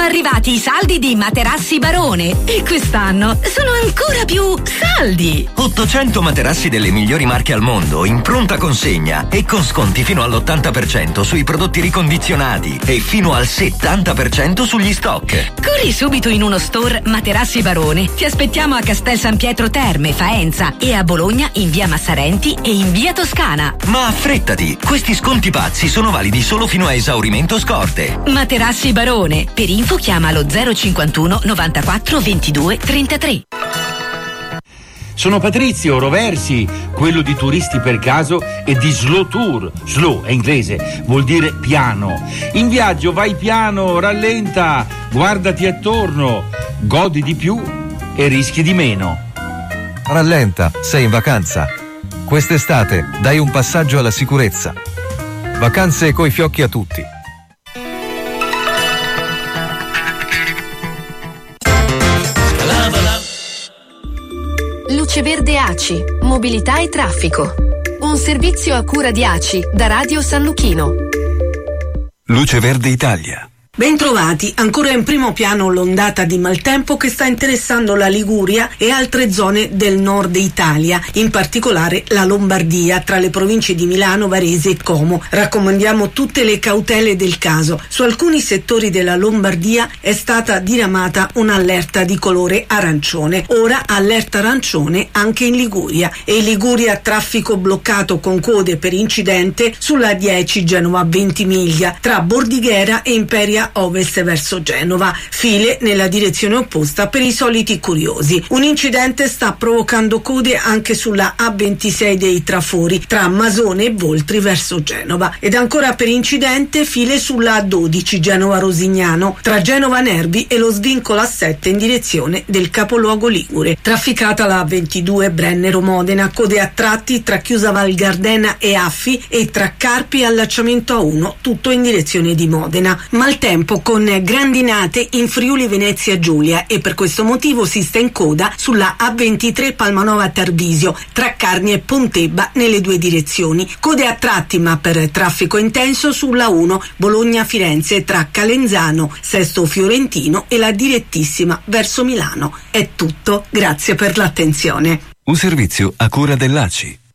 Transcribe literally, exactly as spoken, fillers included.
arrivati i saldi di Materassi Barone e quest'anno sono ancora più saldi. ottocento materassi delle migliori marche al mondo in pronta consegna e con sconti fino all'ottanta per cento sui prodotti ricondizionati e fino al settanta per cento sugli stock. Corri subito in uno store Materassi Barone. Ti aspettiamo a Castel San Pietro Terme, Faenza e a Bologna in via Massarenti e in via Toscana. Ma affrettati, questi sconti pazzi sono validi solo fino a esaurimento scorte. Materassi Barone. Per info chiama allo zero cinquantuno novantaquattro ventidue trentatré. Sono Patrizio Roversi, quello di Turisti per Caso e di Slow Tour. Slow è inglese, vuol dire piano. In viaggio vai piano, rallenta, guardati attorno, godi di più e rischi di meno. Rallenta, sei in vacanza. Quest'estate dai un passaggio alla sicurezza. Vacanze coi fiocchi a tutti. Luce Verde A C I, mobilità e traffico. Un servizio a cura di A C I da Radio San Luchino. Luce Verde Italia. Bentrovati, ancora in primo piano l'ondata di maltempo che sta interessando la Liguria e altre zone del nord Italia, in particolare la Lombardia, tra le province di Milano, Varese e Como. Raccomandiamo tutte le cautele del caso. Su alcuni settori della Lombardia è stata diramata un'allerta di colore arancione. Ora allerta arancione anche in Liguria. E in Liguria traffico bloccato con code per incidente sulla dieci Genova Ventimiglia, tra Bordighera e Imperia Ovest verso Genova, file nella direzione opposta per i soliti curiosi. Un incidente sta provocando code anche sulla A ventisei dei Trafori tra Masone e Voltri verso Genova, ed ancora per incidente file sulla A dodici Genova Rosignano tra Genova Nervi e lo svincolo A sette in direzione del capoluogo ligure. Trafficata la A ventidue Brennero Modena, code a tratti tra Chiusa Val Gardena e Affi e tra Carpi e allacciamento A uno, tutto in direzione di Modena. Maltempo con grandinate in Friuli Venezia Giulia e per questo motivo si sta in coda sulla A ventitré Palmanova Tarvisio tra Carni e Pontebba nelle due direzioni. Code a tratti ma per traffico intenso sulla uno Bologna Firenze tra Calenzano, Sesto Fiorentino e la direttissima verso Milano. È tutto, grazie per l'attenzione. Un servizio a cura dell'A C I.